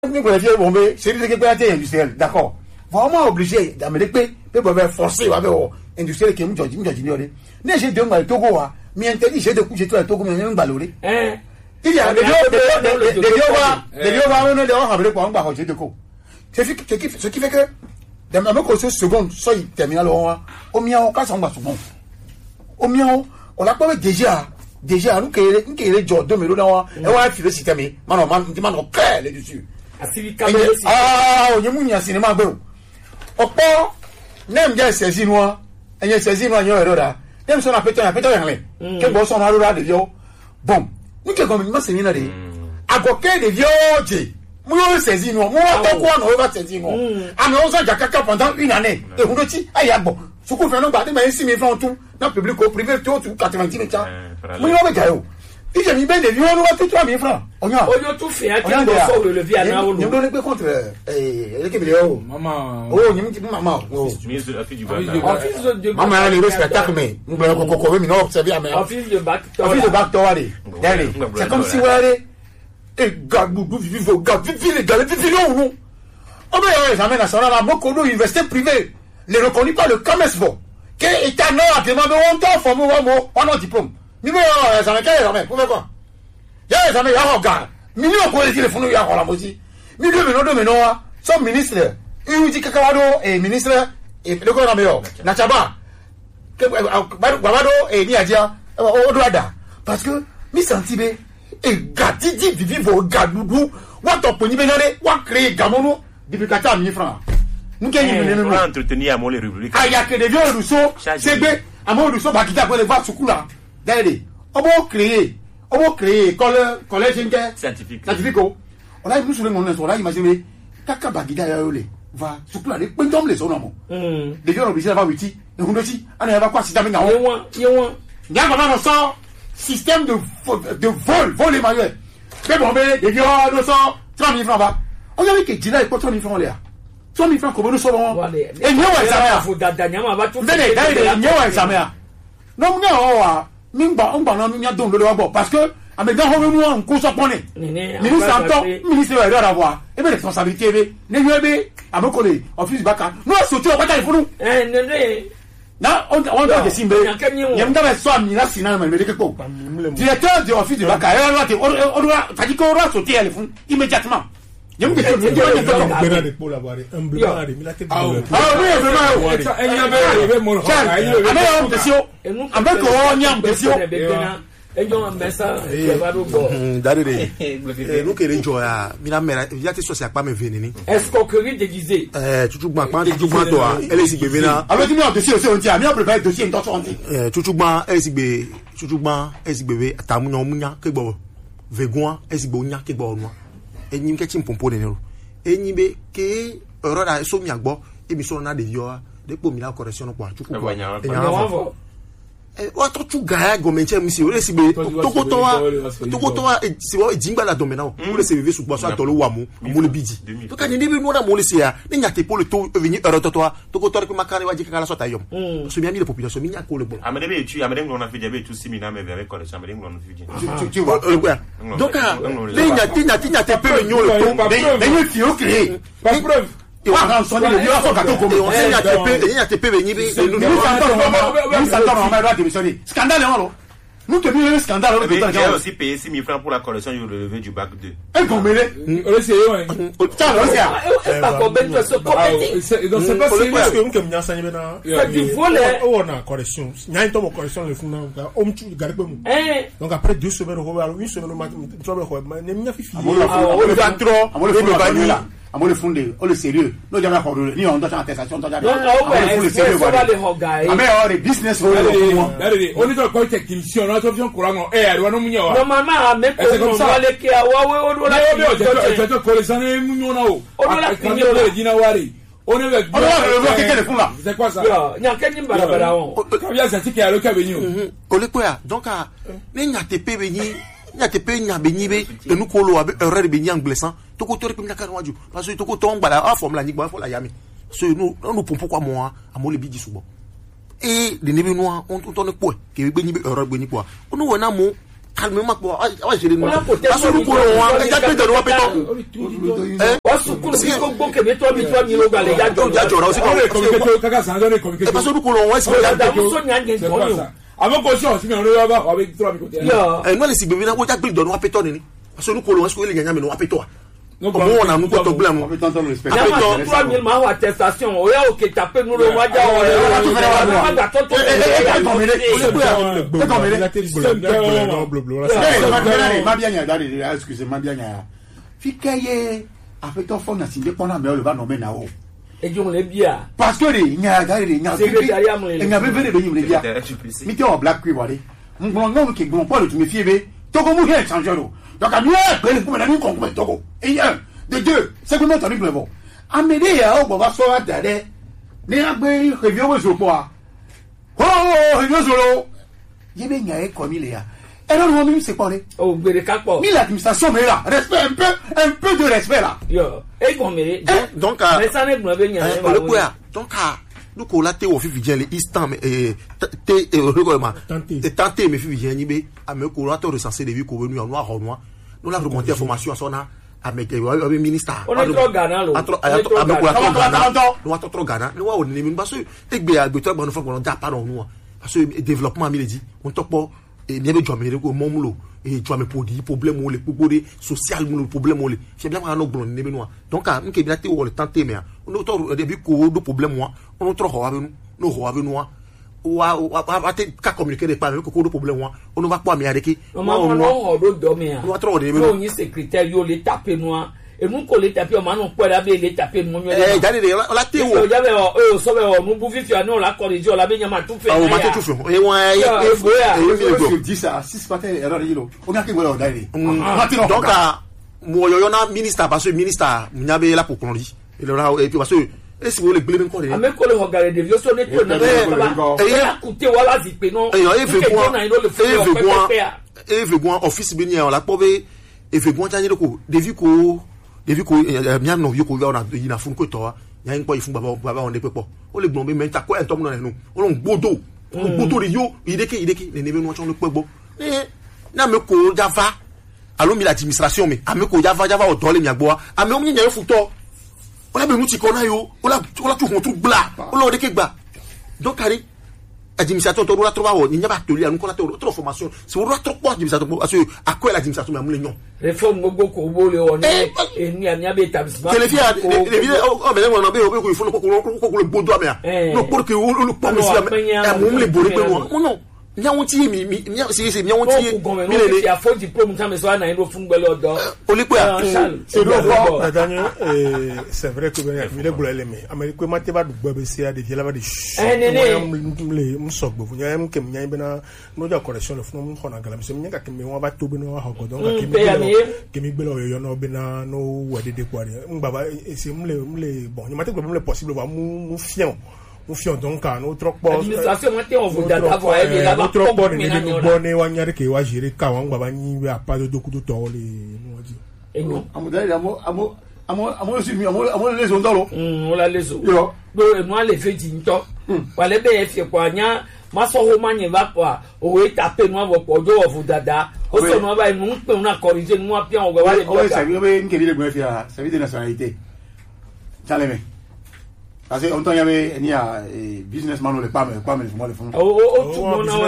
Ni ko fie bombe, c'est dire que peut être industriel, d'accord. Vraiment obligé d'amener pe be forcer wa be industriel ke mjoji ni ore. Ne je de ngba Togo wa, mi interdit je de coucher toi Togo mi ngba lori. Il y a des on ne leur habler pour ngba hoje de ko. Ce qui fait que dans ma ko seconde so il terminal o mi on ka so ngba second. O mi on l'a pas déjà nous que jo do me lo na wa e wa fi le système man clair là dessus. On y a cinéma beau. Opo, nem ja sezi no, enye sezi no anyo eroda. Dem so na peto yanle. Ke bo so na eroda de yo. Bon, ni ke gomi ma seni na de. Agoke de yo je. Mu yo sezi no, mu to ko na over sezi no. Ami o so jakaka pendant une année. E hundo ti ayagbo. Suku fe no gba de ma 6,000 francs tout. Na public ou privé tout 90 000 francs. Mu yo be jayo. Il j'ai mis ben des vieux on va tout 3,000 francs. On tout fait à quel faut le levier à nous. Nous donner pas contre l'équipe de maman. Oh, nous maman. Ministre de la fille du maman les spectacles mais nous ben ko mi no observer mais. Office de bac allez. C'est comme si allez et gabou vivo gabou non. Oh ben jamais national a beaucoup d'universités privées. Les reconnu pas le CAMESVO. Que état non a demandé on t'en formé on a diplôme. Mimi ça me caille jamais. Pour faire quoi? Ya jamais ya regarde. Mimi on peut dire funu ya la mosi. Mimi de no son ministre. Il dit kakawado et ministre et le ko na meyo. Na chaba. Que babado et ni adia o doada. Parce que mi sentibe et gatidi vivo gadudu wa to poni benade wa créer gamono depuis 4,000 francs. Nous gagnons pour entretenir Amon les républiques. Ah ya que des vieux Rousseau, CB Amon Rousseau ba kita pour les voir sukula. D'ailleurs, on va créer collège scientifique. On a vu sur le monde, on a imaginé kaka bagida ya yole va sukula les pendom les onamo. Les gens obligés d'avoir outil, et on dit on va quoi si jamais yewa. Là maintenant on sort système de vol les manuels. Mais bon mais les gens nous sort 30,000 francs va. On a vu que Dina est pas 30,000 francs là. 30,000 francs comme nous sommes. Et nous examen. Non parce que avec on cause pone ministre Anton ministre va avoir et bien responsabilité à me coller office baka nous sauter au bataille pour nous na on doit décimer yamda so amina sina ma me ko directeur de office de baka on doit fadi ko doit sauter à fond immédiatement yam que un blanc à mi la tête escroquerie déguisée. Enyim ke chimpompo ne no enyibe ke orora so mi agbo emi so na de yo de po mi la correction kwa chuku kwa wa to chu ga gomenche mi si o le si be tokotowa si wo jingba la domena o le se vive su kwa so atolo wa mu mo le biji to ka ni bi no na mo le se ya ni nya te po le to venir erototoa tokotowa ko makare wa jika kala so tayom so mi ami le population mi nya ko le bon amede be tu amede ngona fi de be tu simi na me avec correction amede ngona fi tu vois donc tinya te pe le nyo le to mais ni ti o créer pas preuve et on a sonné le vieux à gâteau comme on sait il y a TP venir nous s'entendons on va démissionner scandale non nous te dis le scandale j'ai aussi payé 6,000 francs pour la correction du relevé du bac 2 et gommele c'est pas comme ce compétit donc c'est pas parce que on comme nya sanye na du vol on a correction nya to correction le funa on tu garde pas donc après 2 semaines on va une semaine on trouve quoi mais nya fifi on le va trop on le va là on le fondé on le sérieux nous jamais encore ni on doit attestation on doit le sérieux voilà mais on est business on est dans quoi technicien on a option courant on munya wa normalement mais on va le que wa on la correction munya na o on la finir dina wari on est avec c'est quoi ça nya kenyi barabara on kabia zati ke aloka benyo ole quoi donc ni nya TP benyi nya TP nya benyi be enu ko lo abe erreur benyi anglaisan to ko tori pimna kan waju parce que to ko ton gbala a forme la ni gba fo la yami so nous pompo kwa mo amole bi jisubo et de nebi noa on tourne quoi que benyi be erreur benyi quoi on wona mo calmement pour gérer nous parce que nous pourrons déjà que de loi pétant parce que nous pourrons avant conscience mais on va avoir avec 3 minutes nous les signes nous déjà que de loi pétant parce que nous pourrons est-ce que les gagnants mais nous pétant non bon on a nous pas problème on peut entendre le spectacle 3000 ma attestation o ya o ke taper nous le waja excusez-moi bien fikaye après ton fond na signé pendant mais le va nommer na o et on les bien parce que il y a venu de bien mi te o black queen wale non ke bon pas le tu me fier to ko mu rien changer donc à mieux ben comme na ni kon comme toko et un de deux c'est comment tu arrives bon amede ya o baba so adare ni agbe review wo so po review so yebe nya e comme il ya et là nous c'est pas les oh gbere kapo ni l'administration mais là respect un peu de respect là yo e gon mere donc mais ça ne me nya le quoi donc nous ko la te wo fi vient les instant te regarde et tenter me fi vient ni be a me ko la to recenser des vues ko venu en noir nous la remonter information sur na avec le ministre on est trop Ghana lo nous trop Ghana nous on ne parce que egbe agbeto agba no fa ko ja pa nous parce que développement mi le dit on top pas et bien be jomere ko momulo et tu as mes problème ou les social ou problème ou les c'est bien on blond ne benoa donc à m'ke bien te o le tenter mais on auto début ko do problème moi on trop avec nous ho avec nous wa te ka communiquer des pas ko do problème moi on va pas me avec on do dormir on trop de on ni secrétaire yo le taper moi et nous ko le taper on ma non pour aller le taper moi dali la te o ya be o so be o mu bu fifi ani o la corriger o la be nyama tout fait o ma tout fait et ouais et 10 à 6 matin erreur yilo on a que voilà dali donc mo yo na ministre parce que ministre nyabe la pour conduire et là et puis parce que est-ce que vous les blâmez encore mais ko le regarder de vieux so ne to na e coûter wala zipe non et veut bon office bien on la pauvre et veut bon tanye ko devi ko bien non vieux ko on ina fun ko to ya nko ifun baba on de pepo o le gbon be menta ko en tom na nu o lon gbodo de yo ideke ne nebe no chon le pegbo na me ko java alo mi l'administration mais ame ko java o to le mi agbo ame o mi nya futo o la be mu ti ko na yo o la tu ko tu bla o lo de ke gba donc ari administrateur to la trova o ni nya ba to li anu ko la to formation c'est o la trop pas administrateur parce que à quoi l'administration mais amule nyon réforme gogo ko bo le on et ni anya be établissement que les filles o mais on a be o ko il faut ko le bodo mais non pour que le pas mais amule le bodo pe non nyawonti mi c'est nyawonti mi le ya fo diplôme ça mais ça na ndo fun gbele odo o le quoi c'est vrai que mi le gbele mais amerique ma te ba du gbe se a de la ba de le msogbo nya em kem nya bena no ja correction le fun mo khona gala mi nya ka kem wa ba to be no ha ko donc kem gbele o yo no bena no wede de kwari ngba c'est mle bon nya ma te gbe possible ba mu fiant nous fions donc à notre poste administration matin on vous donne avoir et là notre poste nous bonne wa nyare ke wa gérer ka wa ngba ni a pas de doku to le nous dit et non amodali amo si mi amo les ondalo on la les yo do moi les fait dinto wale be fie kwa nya maso ho manye va kwa o we taper moi vo podo of dada o so no ba nu pe na corriger nous a bien on va le o ça veut que le bref ya ça veut de nationalité chaleme parce que on t'en y avait ni a businessman ou les pas mais le fond tout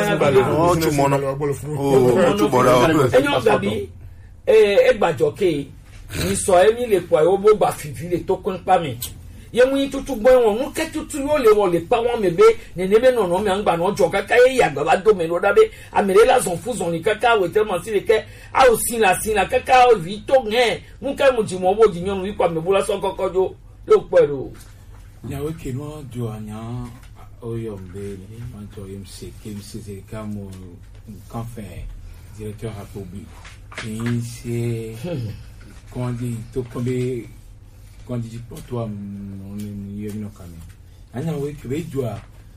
gabi e gba joke ni so emi le po o bo gba fifi le to kun pa mi ye mu tutu gbo won mu ke tutu yo le won le pa won mebe ne nebe no no mi angba no jo kaka ye ya gba do me no da be amere la son fuzon ni kaka we tellement si le ke a o sin la kaka o vi to nge mu ka mu ji mo bo ji nyon wi pa me bula so kokojo lo pero nyawe keno joanya oyombe ma joyem c'est comme confé directeur à public et c'est quand dit to combé quand dit pour toi on est no kame nyawe kebe joa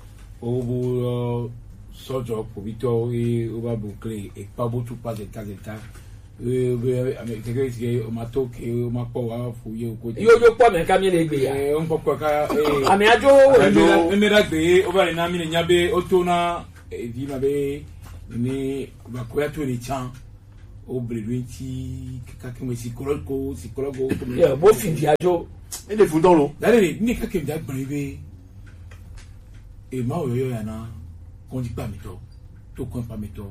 o sojo pour Victor et on va boucler et pas beaucoup pas de cas avec quelqu'un ma toque ma power fouiller au côté yo pas mais camille les gbe ya on peut ka ami ajo me da gbe o ba na mi nyabe o to na di ma be ni bakoya to le chan o breluiti kakeme psychologue ya bo fin diajo et les fous dans l'eau dale ni kakeme da brebe e ma oyo yana on dit pas méthode to kon pas méthode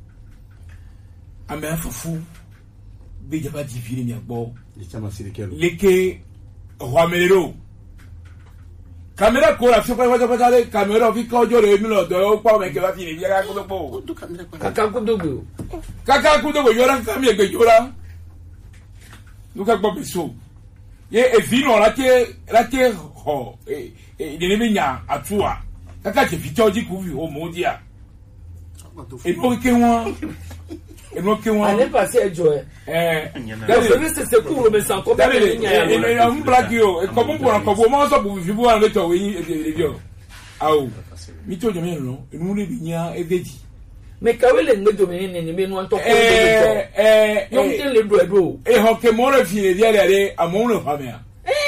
ame afufu be jaba divine mi agbo les chama sirikelo leke roamelero caméra ko la fi pa caméra fi ko jo le mi lo do o pa me ke ba fi ni ya ko po kaka kudogo yora kami egbe yora nuka gbo beso ye e vino la ke ho ni mi nya atua kaka je fi joji ku fi o mo dia e mo ke won allez passer joie c'est cool mais sans quoi un blagio e comme pour mo so bu fi bu an le to we ni video aw mi to je me no e mu le bi nya e veji mais kawele ngedomene ni me no anto ko yo mte le do e ho ke mo re fi le dia le amon le famia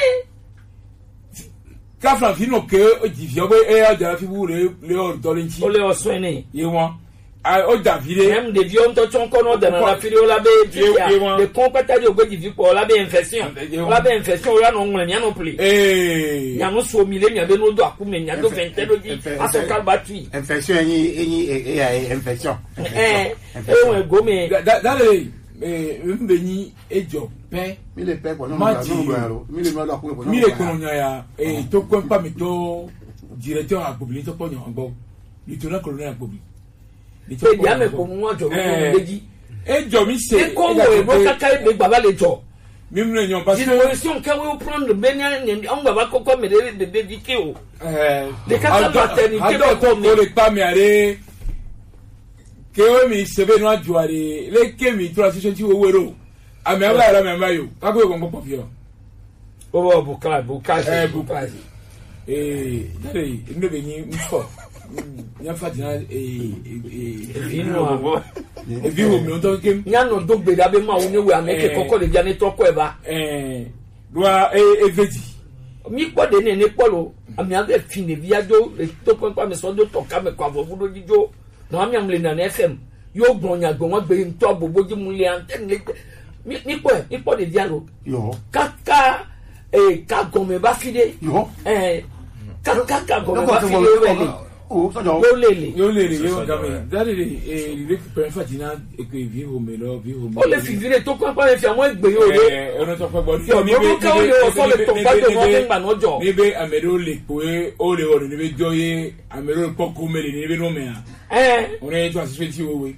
ka flan fi no ke o di fi o be e a ja fi bu le o do le nchi o le o swene ye won o davide même des vieux on te kono de na firi o la be de compata de ogodi vi ko la be infection la no nwe nya no pli nya no so mile nya be no do akume nya do 20 do di aso kalbatui infection et infection we go me dale mbeni ejo pe mi le pe ko no mi le kono nya ya to ko pa mi to directeur agbobili to ko nya ngbo lieutenant colonel agbobili pe dia me ko mu ojo mo beji ejo mi se e ko wo e bo kaka be baba le jo mi mu enyan parce que si on ka we prendre benya ni on baba koko me de vike o de kaka maternité ko le pa mi are ke o mi se be no ajuare le ke mi to asiso ti wo wero ami aba me mayo ka ko ko pop yo o bo ka dale ndo be ni mfo ya fatina vino vivo mi onto kem nya no do gbe da be ma wo ni we ameke kokko le dia ni to ko e ba doa veji mi po de ni polo ami ave fine viajo le to pampa me so do to ka me kwa vovudo jijo no ami amle na FM yo gbonya gbo won gbe nto boboji mu le antenne mi po de dialogue yo kaka ka gome ba fide yo kaka gome ba fide wele yo lele yo dame dale le pe fatina e ko vivo melo o le fivire to kwa pa fi àwọn egbe yo le ono to pa bo ni mi ka o le so le to pa de mo be ngba no jo ni be amero le pe o le o ni be joye amero po ko mele ni be no me on est to asifeti we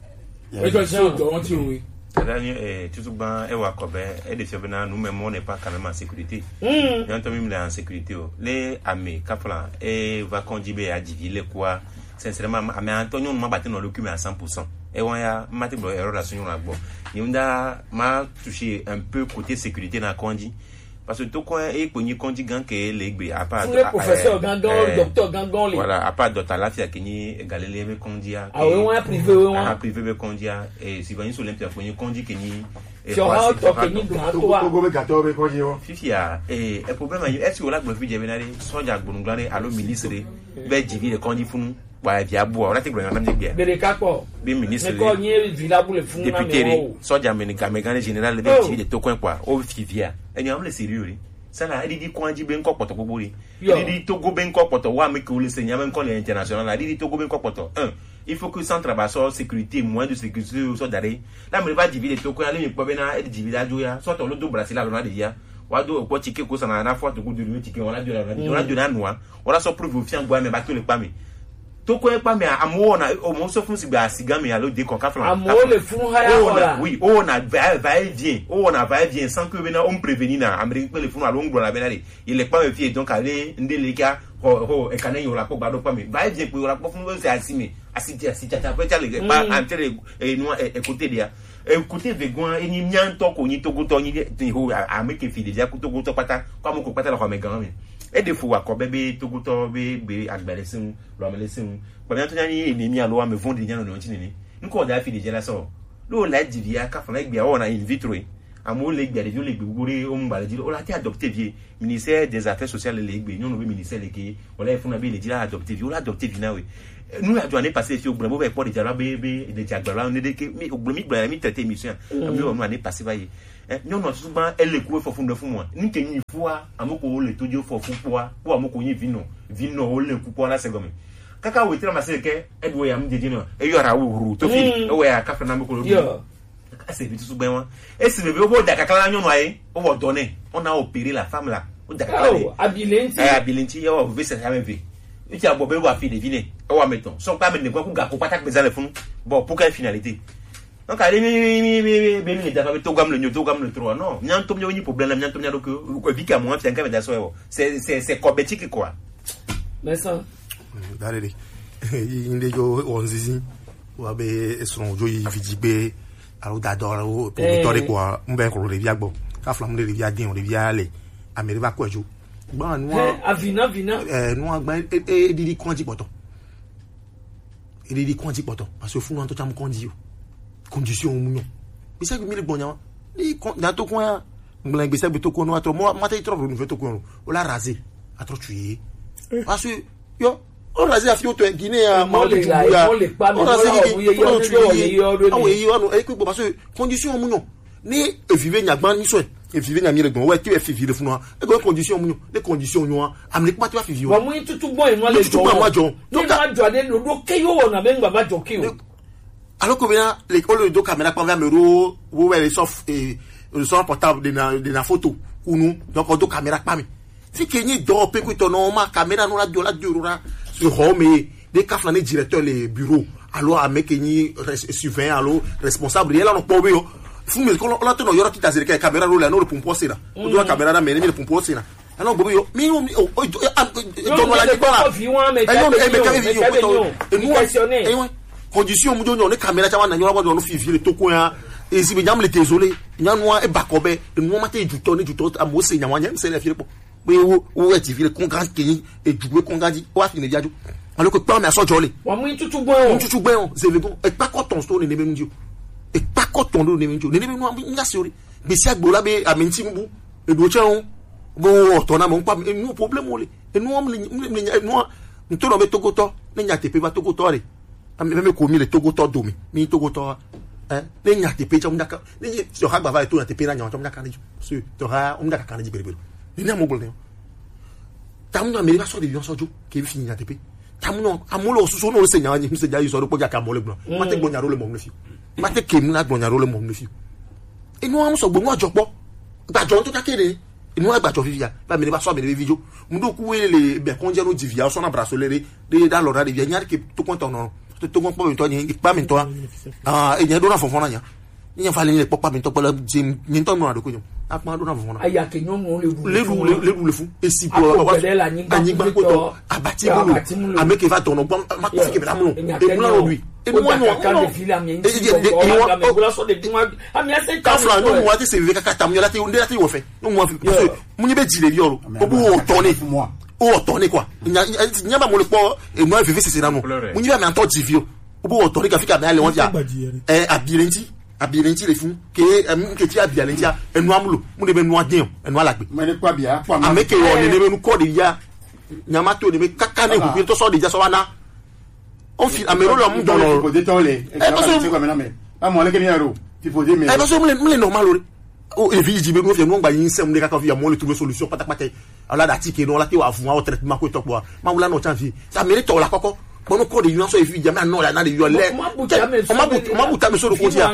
e to so do won ti we c'est-à-dire tout ban e wa ko be e de fiobena nous même on n'est pas carrément en sécurité yanto même en sécurité les armées kaplan e va conduire à divile quoi sincèrement mais Antonio m'a battu dans le cul à 100% et on a maté bo erreur la sonyo la bon yunda m'a touché un peu côté sécurité na kondi parce que tout coin et koni kondi gan ke legbe à part le professeur Gandon docteur Gandon voilà à part docteur Lafia keni galele be kondia ah oui on a privé be kondia et si vani sur l'empire koni kondi keni sur un to keni go be gato be kondi yo fifia et problème est-ce que la gbo fi jebe na re soja gbonugare alo ministre be jivi le kondi funu ba via bo on a te gbo na mje bere kapo be ministre me ko nye vilable funu na me soja menika megane general be jivi de tokon kwa o fifia eni am le sérieux ça là il dit kondi be nko poto gbogbo ri il dit togo be nko poto wa me ko le senya me nko le international il dit togo be nko poto il faut que centre basso sécurité moins de sécurité so dare la me va diviser toko ale me po be na e diviser ajoya so to lo do Brazil la de ya wa do ko tike ko sana na fo to ko do le tike wala do na noa wala so prove ofian gwa me ba to le pa me toko e pa me amo na o mo so fun sigba siga me alo de kon ka flan amo le fun haya wala oui na va et vient sans que bena on prévenir na Amérique le fun alo ngbo la bena il est pas me fier donc aller ndeleka e kana yo la ko ba do pa me va et vient pour la po fun se asime asiti tata pe tale ba entre no e côté dia e côté vegan e ni nyanto ko ni togo to ni de ho ameke fi dia ko togo to pata kwa mo ko pata la ko me gan mi e de fo wa ko bebe togo to be agbere sin lo amele sin ko nyanto nyani ni mi alo wa me vondi nyano no ntini ni nko da fi dia la so lo la divia ka fa na igbe o na in vitro amo le gbe de le gbe gori o mba le di o la ti adopter vie ministère des affaires sociales le gbe nyon no be ministère le ke o la funa be le di la adopter vie o la adopter vie na we nous a journée passée fi ogbo be po de jara be de jagbara on de ke mi ogbo mi gba mi tete mission ami o no ane passé baye nyon no suban elle ku fo fun de fun mo ni ke yin fuwa amoko o le tojo fo fun poa po amoko yin vino o le ku po la segome kaka we tira masele ke edwo ya mjeje no e yo ara wo to fi o we aka na amoko lo ase bi tusu gbenwa esi bebe o da kakala nyon no aye o wo donne on a opéré la femme là o da kakala abilenti yo o vese ya mevi iti abo be wa fi deviner o wa meton so pa me ne kwa ku ga ko patak bezale fun bon pour quelle finalité donc allez mi le da pa to gam le nyoto gam le 3 non nyantom nyo ni problème nyantom nya donc ko vi ka mo fianka me da so c'est cobetique quoi mais ça dalele inde jo onzizi wa be esron jo yi vidigbe alo dadoro production quoi mbe ko le via gbo ka flam le via din le via le ameri va ko jo bon nous avina nous agba e didi kwanji poto e didi kwanji poto parce que funu anto cham kondi yo condition mu bi sa mi le bonya ni na to kwa ngla ngbe sa be to ko no atro mo mate trop no fe to ko o la raser atro tuer parce que yo on raser afio to Guinée a mo le tuya on raser parce que condition mu ni e vive nyagban ni so e vive na mi le gbon we ti e fi vivre funu e go condition mu les conditions yo am le pa ti wa fi vivre wa mu tutu boy no le jo donc ma jo de do ke yo na be ngba ma jo ke o alors que bien les le do caméra pa va me ro wo we sauf le son portable de na photo ou nous donc on do caméra pa mi si kenyi do pe ko to no ma caméra no la do ra sur home des kafla ne directeur les bureaux alors à mekenyi surveillant alors responsable là no po be yo fu me ko la to no yoro kita zere caméra ro la no le pompo sera o do caméra na me le pompo sera alors bobo yo mi do no la di pa condition mu do no caméra cha wana nyoro bodo no fifi le toko ya ezi be jam le désolé nyanwa e bakobe no mate juto ni juto amose nyanwa nyam se le fi po we wo ti fi le congrès kenyi e jouer congrès wa fi ne diajo alors que pas me aso jole wa mu tutu bon c'est le bon e pa coton sto ne be ndio e pa coton do ne be ndio ne be no nya sori be si agbola be amenti mbu e do chen bo to na mo pa no problème ole e no am le no nto no be togoto ne nya tepe ba togoto re me ko mi le togoto do mi togoto ne nya tepe cha mdaka ne so ha gba va to na tepe na nya cha mdaka ni so to ha mdaka kan ji berebere ni na mo bol ne tamu America so de vion sojo ke fi nya tepe tamu no amulo so no se nya ni se ja yi so ro po ja ka mo le gbon ma te gbonya ro le mo nfi ma te ke mi na gbonya ro le mo nfi inu am so gbon ajopo gbajo to kakere inu agbajo fi ya ba mi le ba so mi le video mu do ku we le be kon je no divia so na brasolere de da lora de via nya ke to kon to no to kon po mi to ni pa mi to e nya do na fonfon na nya ni fa le po pa mi to po la mi to no na do ko yo apa do na fonfon na aya ke nyon no le fu e si po ba anyi gba ko to abati mu ameke va to no ma ko fi ke la mu e mu na lui e mu no ka de fili am yin ti go ga me bula so de dun am ya se ka fla no mu wa ti se ve ka tam yo la ti onde la ti wo fe no mu fi parce que mu ni be di le violo o bu o to ni o to ni quoi nya ba mo le po e mu fi se na no mu ni ba me anto di vio o bu o to ni ka fi ka me ale won ja abilenti le fun ke ti abilenti enu amulo mu de be nu adin enu alagbe me ne kwa bia kwa ma ameke yo ne be nu ko de ya nyamato de be kaka ne ku to so de ja so wana on fi amero lo mu don lo ko de to le e ba so ko me na me ba mo le ke ni ero ti fo de me e ba so mu le normal ore o e fi ji be nu fi nu gba yin se mu de kaka fi ya mo le trouver solution patapata ala da ti ke no la ti wa fun wa o traitement ko to po ma wula no chan fi sa mere to la koko bono ko de yon so e fi jama no la na de yo le o ma buta me so ro ko ti ya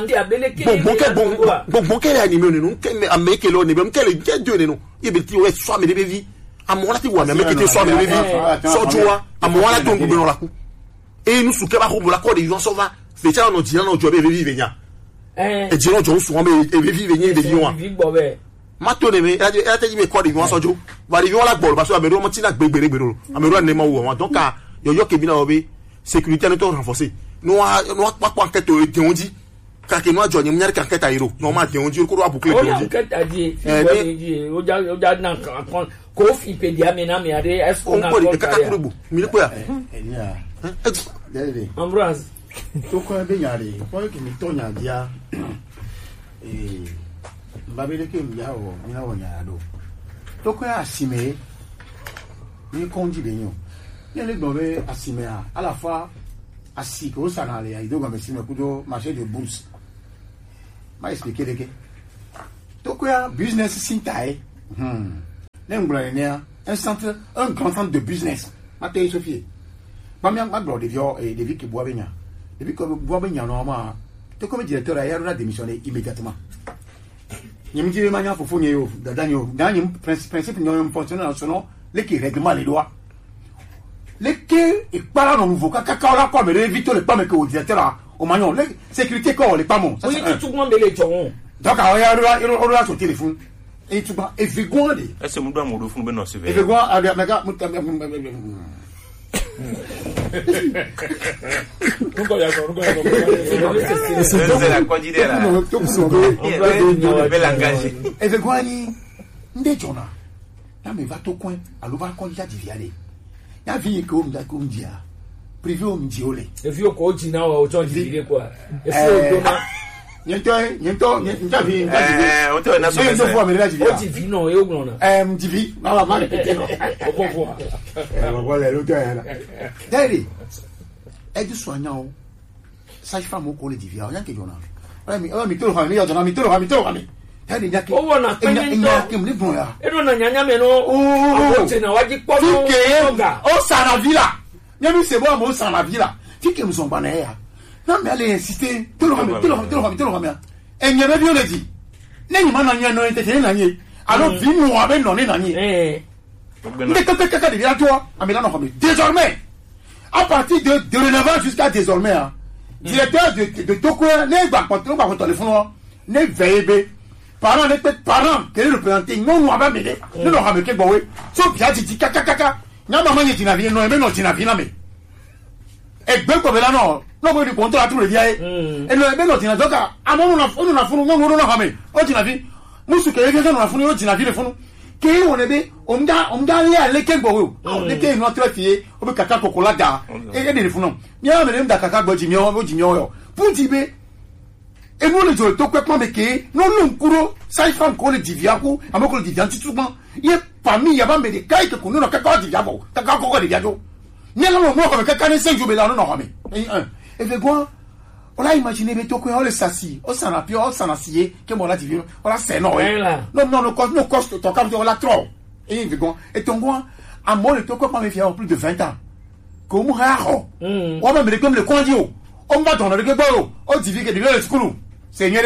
bon ke le anime no ke me ameke lo ne be ke le je dio ne no e be ti o e so me de be vi amola ti wa me ke ti so me de be vi so joa amola to ngbe no la ku e nu su ke ba ko la ko de yon so va fe cha no ti na no jo be vi ve nya e ji no jo su won be e be vi ve nya e be vi won ma to ne me e te ji me ko de yon so jo wa de yon la gboro ba so ameru mo ti na gbegbere gbero ameru ne mo wo won donc yo ke bi na obi sécurité ne to renforcer no pa enquête de onji ka ke no ajo ni nyari ka enquête ayiro no ma de onji ko ro abukle de onji enquête adi o ja na kon ko fi pe dia me na me ade esco na ko ka ka kurubu mi ko ya Ambroise to ko be nyari ko ke mi to nya dia babele ke mbiao mina wonya do to ko asime ni konji be nyo ni le gbobe asime à la fois asi ko sana le ido ga mesime kudo marché de bourse ma expliquer de ke to ko business sintai n'embra ne un centre, un grand centre de business Matéi Sophie ba mi an gbo de vio et de vie qui boit benya depuis que boit benya normalement to comme directeur a yaro na démissionner immédiatement nyim jire manya fofo nye yo dadanyo danyim principe nyom fonctionnaire selon les qui règlement les lois les qui et pas non nouveau kaka la comme éviter le pas mais que au directeur au magnon les sécurité quoi les pas mon ça oui tout le monde les jon donc a yaro sur téléphone et tu vas efegonde est-ce que mudo amodo fun be no seve efegon aga mega Nunca ya c'est la considéra bel engagé efegoni nde jona na me va to coin alo va konja diviale ya vi ko mda ko mdia privé o mdiole e fi o ko jina o jo divile quoi e fi o dona Niento, njavi. On te na so. O divi non, e o glona. Divi, na male pequeno. O povo. Voilà, l'autre là. Dali. E di soignant. Sai fa mo ko le divi, o yanke jona. Mi to ha mi yo dona mi to ha. Dali nyake. O wona peni nyake mi bon ya. E no na nyanya me no. O te na waji po no. O sana villa. Nyami se bo mo sana villa. Fike mo son bana ya. Non mais allez insister tout le monde et n'y avait bien le dit n'est pas n'en non était n'ani alors vie nous avec non n'ani mais que devient toi à Milan désormais à partir de dorénavant jusqu'à désormais directeur de Toko n'est pas contrôlé par téléphone n'est veillé parents n'est peut parents quel est le représenté non nous avons mêlé nous n'aurons jamais que bon sauf bien dit caca n'a maman n'y n'avait non mais non tu n'avais jamais et ben comme là non no di contrôle tout le dia et le beno tina doka amono na funu ngoro na hame o tina vi musu ke yeke na funu o tina vi le funu ke wona be omda le ale ke gbo o le ke no trafie o be kaka kokolada e de funu mi a me nda kaka gbo jimi o yo puti be e mo le jo to kwekma be ke no nkuro sai fam ko le diviaku amoko le divianti tuban ye famille ya ba me de kai ke kunu na kaka diviabo kaka ko diviado ni la no mo ko kaka ne senju be la no hame et fait quoi on a imaginé mais toi on le s'assit on s'en a puis on s'en assied que mon là tu viens on la c'est non non le coste ton cap on la trop et fait quoi et ton quoi à moi le toi pas me faire plus de 20 ans comme rare on va me comme le condio on va dans le geboro on dit que de le school seigneur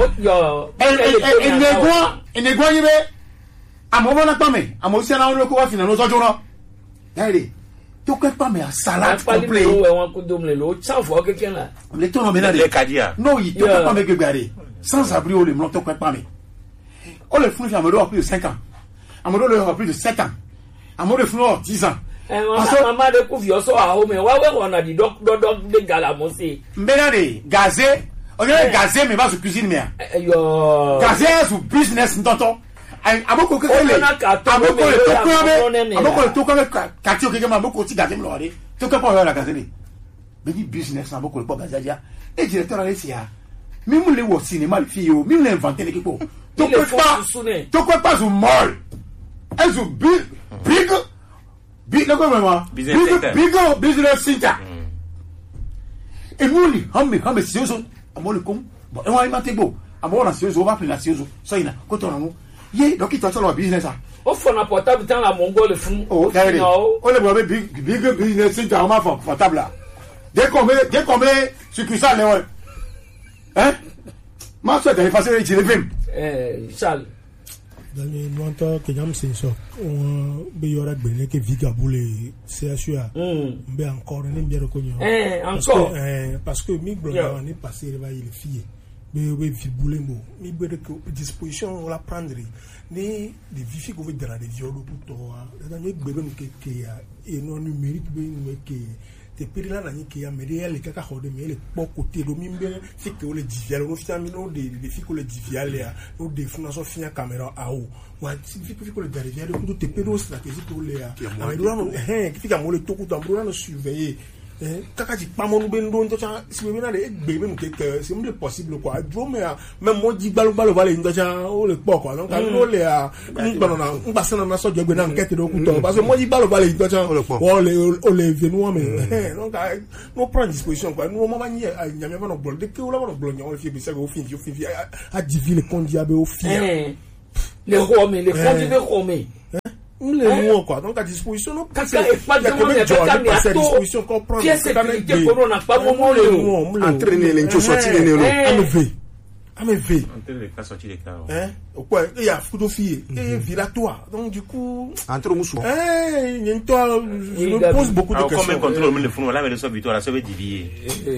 et ne quoi y à moi on a pas mais à moi aussi on a le quoi finalement nos autres allez to que pas mais salade complet le ton on les kadia non il to pas mais gare sans abri au le mon to pas mais on le fou Amadou a plus de 5 ans Amadou le a plus de 7 ans Amadou fou 10 ans maman de couvio so a home wa we on di doc de gala mo se mbena gazé on est gazé mais va se cuisine mais yo gazé su business ntonto aboko kekele aboko to ko kati o kekema aboko ti gazé lo re to ko pa la gazé be ni business aboko ko gazé ya e directeur ale sia mi mu le wo cinéma le fio mi le inventer le kiko to ko pas su mall as u big le ko vraiment big business center e mu li hame sioso amole kom bon e wa imate bo amona sioso va prendre sioso so ina ko to no ye donc il t'a sur le business ça au fond na portable dans la mongole fou oh on le voit big business c'est vraiment portable là dès qu'on met succursale là hein ma soeur d'aller passer les film Charles dans les longtemps que j'aime c'est ça on be yora gbené que viga boule CHUA be encore ne bien reconnu encore parce que mi blonda on est passé là il fille mais boule mo mi be de disposition on la prendre ni des vifi ko vedra des violo pour toi dans les bébé que et non numérique be que te pirila na nyike ya meriel kaka hode me le côté do mimbe fike o le divial no fiami no de fike o le divial ya no de funa so fia caméra awo wa fike o le divial ko te pedo stratégie pour le ya na do no fike mo le toku tambro no surveiller kaka ti pamọ́ nube ndo ntọ́cha sibe na de egbe be nkeke c'est même possible quoi dro mais même mo ji gbalo vale ntọ́cha o le pọ̀ quoi donc no le a ngbono na ngbasana na sojo egbe na nkete do kuto parce que mo ji gbalo vale ntọ́cha o le venu o me donc no prendre disposition quoi nous mama ni nyame ba no blog de ke o la ba no blog nyame fi bi se go fin a divine kondiabe o fi les rois les condiabe romains les mots quoi donc à disposition non pas de disposition comprendre que corona pas moment le entraîner les choses sortir les entraîner les cas sortir les cas quoi il y a photo fille et vilatoire donc du coup entre musu niento je me pose beaucoup de questions comment contrôler le fond là mais le sauve victoire ça veut divier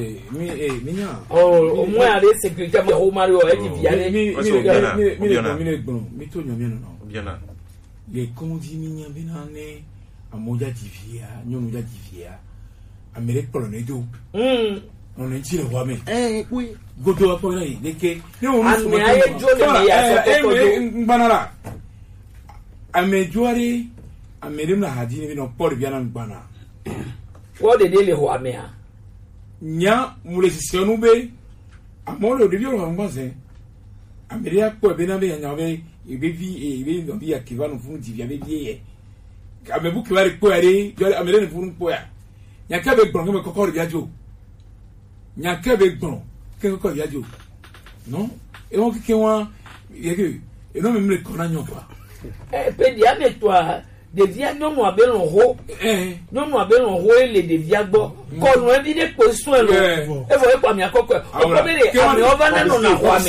au moins aller sécurité Mario et divier bien là les condignes binane a moja divia nyomu ya divia Amérique colonel do on est le roi mais oui godo apa là deke ni on nous aye jole ya so banara amejuari Amérique na hadini bino port bien en bana wo de le roi mais nya mule sisionu be amolo de bio ngombaze Amérique ko be na be nyawe ibevi ndo bia kivano funu divia be biye amebu kiwari kwari jole Amérique funu poya nyaka be gbon me kokori biajo nyaka be gbon ke kokori biajo non e won ke won yeke e no me mle kona nyopa pe dia me toi de via non mo abel ho non mo abel ho ele de via gbo ko no e bi de position lo e vo e pa mi akoko o ko be de ami over na no na kwa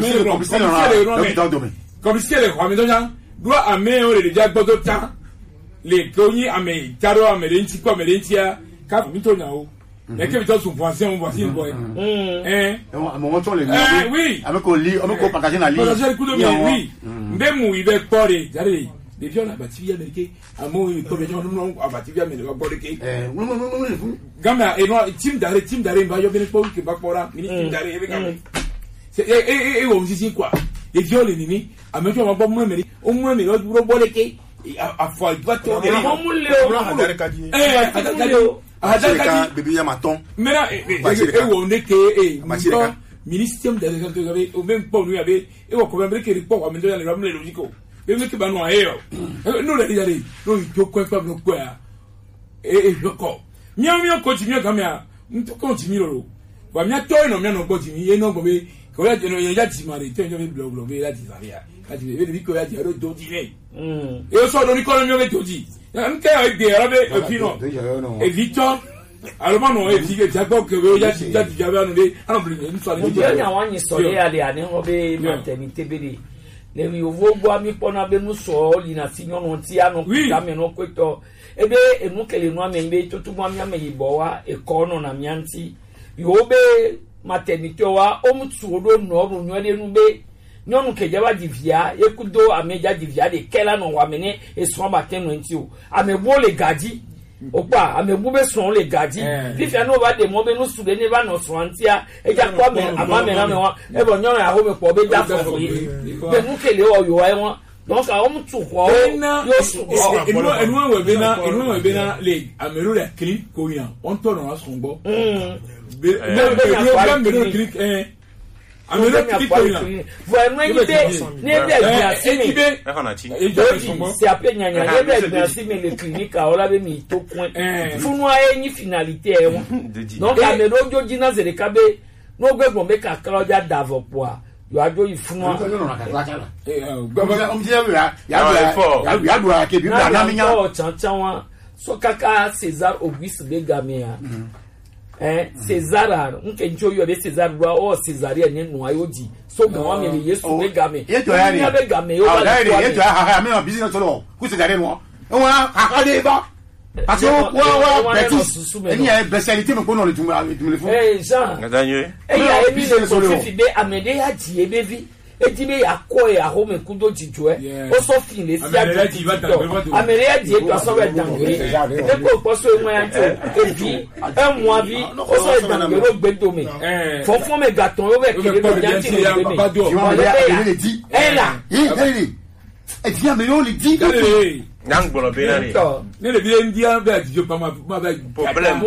me comme si les rois maintenant doit amener on les déjà bodo temps les cogni amener caro amener nti ko amener ntia ka mito na o mais que mito sont voici on voici boy moment on les oui avec au lit on ko partager na lit partager coup de oui mbemu ibe pore jare les vieux abativia américain amo ko be non abativia américain pore ke gamba et non team d'arrêt ba yo bene ko ke bakora mini team d'arrêt e gamba c'est on dit quoi les viols nini amejo ma bomu emeri o mu emeri o duro boleke afo agbato de mo le hadare kadi bébé ya maton mena wo ndeke ministère de l'éducation gabe o même pas nous avait e wo ko membre ke report amejo ya le ramle logico e me ke ba no ayo no le yare no jo ko pa no ko ya joko miao continue comme ya nto continue lo ba mia to no mia no continue e no go be ko ya no ya ti mari te yo be blog be la ti zaria la ti be bi ko ya jaro do di ne e so do ni ko no be do di nke ya de ara be e pino e Victor alomano e ti ke jago ke we ya ti jabe anu be anu bli ni so ni ya wan ni so le ale ani ho be maternité be de le mi owo gbo ami pona be nu so li na ti nyon ti anu ka me no kweto ebe enu kele nu ame be tutu mu ami ame yibo wa e ko no na mianti yo be maternité wa omutu odo no ru nyo de nu be nyonu kejaba divia ekudo ameja divia de kela no wa mene eson ba tenu nti o amebo le gadi opa amebo be son le gadi fifia no ba de mo be no su de ne ba no so antia eja kwa me amame na me wa e bo nyon ya ho me po be ja fo yi be nu kele o yo wa won donc a omutu ko yo su enu we be na le amero le clip ko yan on to no asun gbo be clip amero clip ko yan vraiment il ne be c'est après nyanya ne be merci mais le clinique a ola be mi to point funu aye ni finalité e won donc amero joji na zere kabe no gbegbon be ka Claudia Davopoa yo ajo ifunu ya do ke bi na mi nya o chanchan wa so kaka César Auguste Begamia César nke njo yo be César bra o Césaria ni nu ayoji so gan wa me Yesu Begame yeto ya ni Begame o ba yeto ha me no business lo ku Césaria no won akade ba parce que wa petit eni e spécialité me ko no le tumu le fun Jean ngadanyo ya emi le so fi be amede ya ji ebevi ejibe yakoe ahome kudo jijwe o so fin le sia amere ya die to so we dangere e ko poso enwa ya jo ebi enwa bi o so dangere gbedo me fofo me gaton o be kele be janti le me le dit ela et bien mais on le dit Nang bolo benani. Ne le bien dia ba di pas ma problème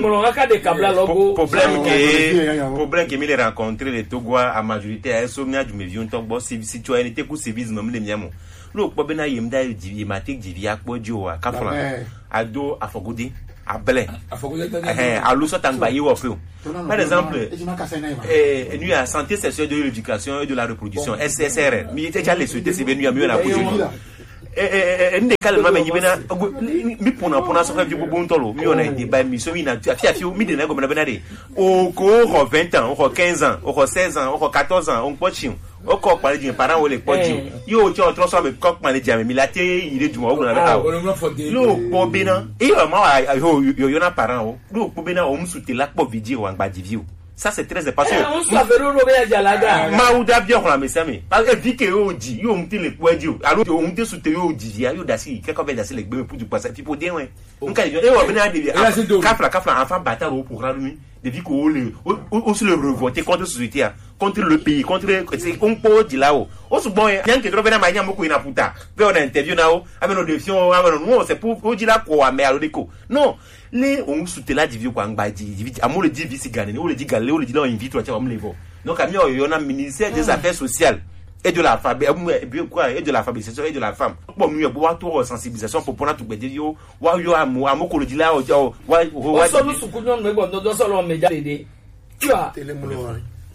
que me les rencontrer les Togois à majorité à somnia du mevion togbo citoyenneté ku civisme me le miamo. Lo po bena yemda di matik di via po jo a kafla. Ado afogodi abele. A luso tangba yi wofo. Par exemple, nous à santé sexuelle de l'éducation et de la reproduction SSR. Mi était les souhaiter c'est venu à mieux la position. Ende kalma me nyibena mi pona so fa bi bobo ntolo mi ona ide ba mi so mi na afia mi de na go na benade o ko 20 ans o 15 ans o 16 ans o 14 ans on pochi o ko pare di parents o le pochi yo ti o tro so me ko pare di mi late ire du mo go na ba lo po bena e ma yo na parents o lo po bena o msute la po video wa ngba di view. Ça c'est très important. On savait le dialogue. Maouda bien on la mesame. Parce que dit que yo dit yo mti le poedio. Alors yo mti soute yo dit yo dasi quelque va dasi le gbe pour du passer puis pour dire ouais. On ka yo e wa bena de kafla enfant bâtard au programme lui. Depuis qu'on se le revoter contre la société, contre le pays, contre on peut dire là-haut. On se bon, bien que trop bien à beaucoup in aputa. Puis on a interview là-haut, avec nos défiants, avec nous, c'est pour dire là quoi, mais alors déco. Non, les on soutient la division quoi, à moi le dit vice gagné, on le dit galé, on le dit là on invite, on va me lever. Donc à moi on a ministère des affaires sociales et de la femme, et de la alphabétisation et de la femme. Bon, mieux boire tout sensibilisation pour prendre tout bédé yo, wa yo amoko le dit là, wa solo sukunyo me bon do solo média dédé. Tu as télémolo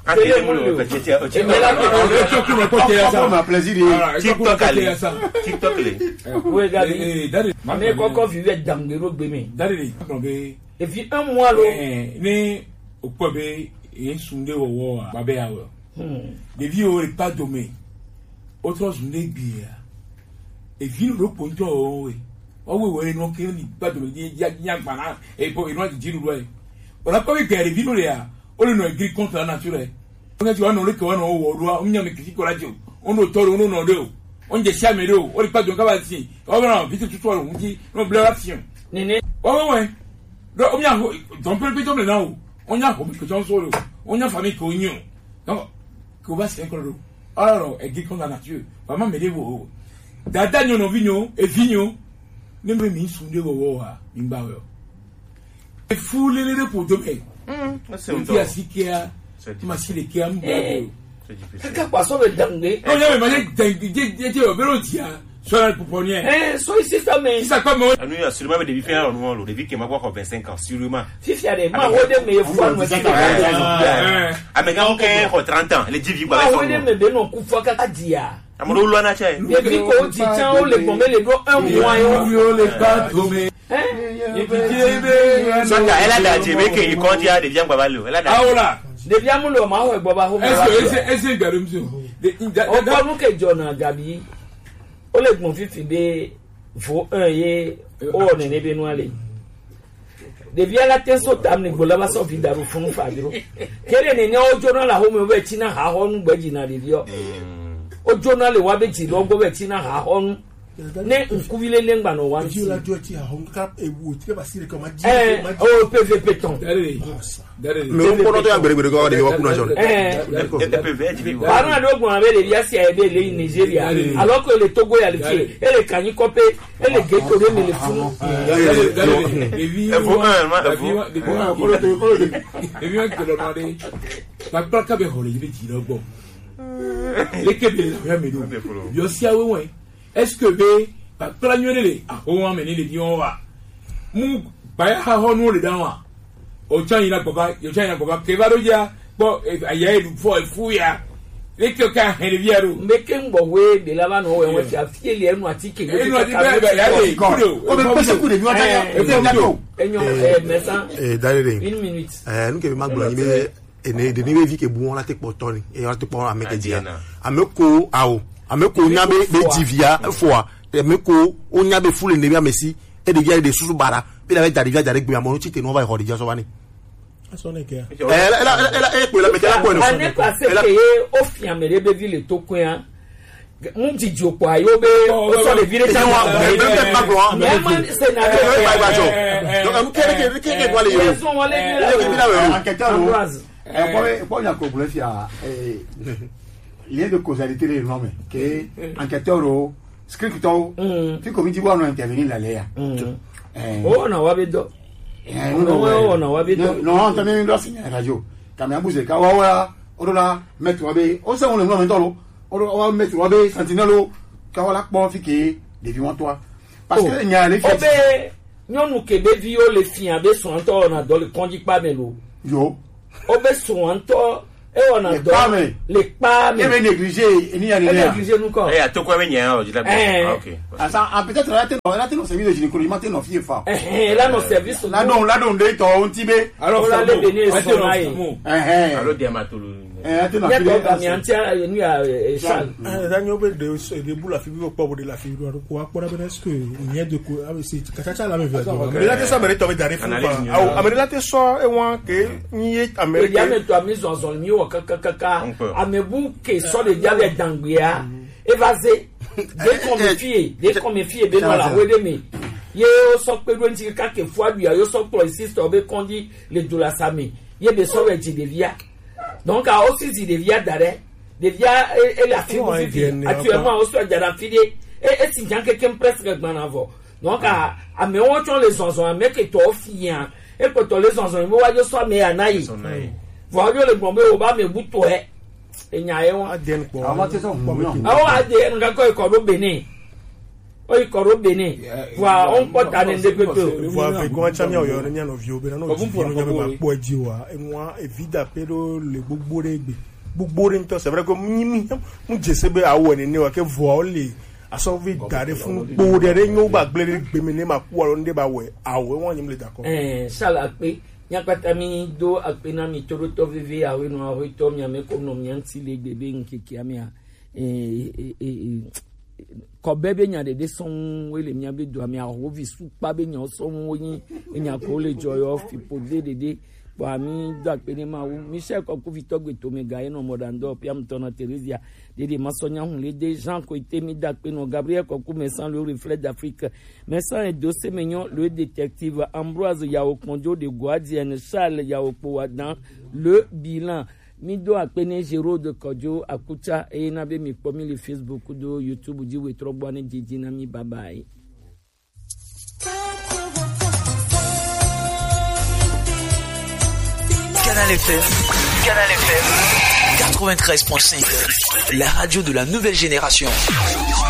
TikTok oui Gabi mais encore vivre dans le robémé et puis un mois lo né au pobe et sunde wo babe awo de vie au pas domé autres nébia et vie le ponto o we no ke ni pas domé ya gbana et pour il no di lu lo on a pas vu que vie le ya on no agree contre la nature on a dit on le que on o wo on nya me kiki ko radio on no toro on no de on je chame de on pas donc ba si on non vite tout toi on dit non blation nene ouais do on nya donc peut tomber là on nya ko que ton solo on nya famille ko nyo donc ko ba c'est encore alors agree contre la nature vraiment me devo dada nyo no vinyo e vinyo ne me mi sunde wo ha mba wo e fulele de pour demain c'est un dia sikia ma sile kia mba kaka kwa so be dangue on ya me mane je o bero dia so la pouponnier so ici ça mais ça comme nous il y a sûrement des vies faire nous le vie qui m'a quoi 25 ans sûrement fifi a des ma o de me fois nous ah mais quand on 30 ans les 10 vies ba o de me be no ku fo kaka dia amolo lo na che depuis qu'on dit tiens on les bomber les doigts un mois yo les pas tomber elle a daté mais que il compte ya devient babalo elle a daté aola devient mo lo ma ho boba ho est-ce garum so o ko nu ke jona Gabi o le gbon fifi be vo un ye o ne ne be no ale devient la tenso tam ni gbola ba so fi daru fun fa diro kere ni ne o jona la ho me be tina ha ho nu gbaji na devio o jona le wa be ti lo go be tina ha ho nu ne nkuvile lengba no wan la joti ha on cap e wo ti ba sire comme dit o pvp ton mais on peut noter gbere ko de wa kuna jone parana do gbon abe de biasi e be le Nigeria alors que le Togo ya le pied et le kanyi kopé et le ghetto de me le funu est-ce que be pa planyole a o wa menele di on wa mu ba ya ha ho no le dan wa o chan ina baba yo chan ina baba ke ba do ja bo aya edu fo fu ya le ke ka he le viero mbeke ngbo we de la ba no we we ti afie le enu atike we enu ati be ya le o be pese ku de mi wa ta enyo mesa dalere 1 minute nous ke magbo ni be ene de ni be vi ke bu won la te poto ni e wa te po ameke dia ameko awo ameko nyabe be divia fois ameko onyabe fule ne bia mesi e de via de susu bara pe la via jare gbe amonu chite no va hodi jaso bani asone ke ela pe la metela ko no ane passe que o fiamere be vi le tokuan mun ti jopo ayo be o so le vile tan wa même c'est na donc am kere ko le yo so wale ni enquêteur pour ya ko blefia lien de causalité les noms que enquêteur scripto fi committee wa no intervenir la leya na wabedo na wabedo no también do signa radio kama abuze ka wa odola metro wabe o se won le no ntolo o metro wabe sentinelo ka wala po fi ke devant toi parce que il y a les filles nyonu ke be vi o le fian be so nto na do le konji pa melo yo o be so nto e ona do le pa me e négliger ni ya négliger nous quoi a to ko be nya o jila OK asa peut-être là te no service de gynécologie matin no fie fa là no service là don de to on tibe alors là le béné so na alors dermatologie Daniel de boule la fibre pauvre de la fibre quoi pour est-ce que il y a de quoi c'est cacha la même mais là ça mérite d'arriver mais là tu sors et moi que ni Amérique il y a toi mise en zone mieux kaka amebu que so de dia dangbia évasé dès qu'on me fie ben la wede me ye o so pe do nti ka ke fo adua yo so pro sister obe kondi le dola sami ye be so we ji devia donc à aussi si devia dare devia et la fille actuellement aussi à la fille et si bien quelqu'un presque gbanavo donc à me on les zonzon mais que to fian et que to les zonzon mo wa yo so me anayi voilà le bombe o ba me buto e enya e won aden ko amate so ko mi awo aden nga ko do benin o ikoro benin wa on pota ne ndepeto wa fe ko chamia o yo nya no vio be no no po jiwa e moi evida pero le bugbore nto c'est vrai que mu jesebe awo ni wa ke vo le asovi dare fun po de re nyu ba gbere gbemi ni ma ku oro nde ba we awo won nyim le d'accord sala pe nyakata mi do akpena mi toro to vivi awe no awe to mi ame ko no nyanti le bebe nkeke amia ko bebe nya de son wele mi abe do amia ho vi su pa be nya so won nya ko le joyo fi pode de bo mi do akpene ma Michel ko vi to gbe to me ga no modando piam to na Teresia de masonya hun le des gens ko ite mi da akpene Gabriel ko ku mesan le reflet d'Afrique mesan et dossier mignon le détective Ambroise Yaokonjo de Guardian Charles Yaopo dans le bilan mi do akpene Jero de Kodjo akucha e na be mi pomi le Facebook do YouTube di we trogbo ne didi na mi bye bye. Canal FM 93.5, la radio de la nouvelle génération.